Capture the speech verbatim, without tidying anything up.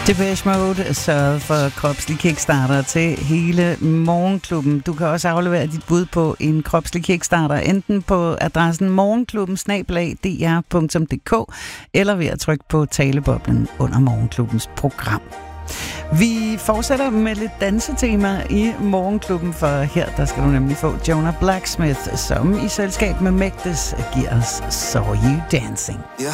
Depeche Mode sørgede for kropslig kickstarter til hele Morgenklubben. Du kan også aflevere dit bud på en kropslig kickstarter, enten på adressen morgenklubben snabel-a d r punktum d k eller ved at trykke på taleboblen under Morgenklubbens program. Vi fortsætter med lidt dansetema i Morgenklubben, for her der skal du nemlig få Jonah Blacksmith, som i selskab med Magdes giver os Saw You Dancing.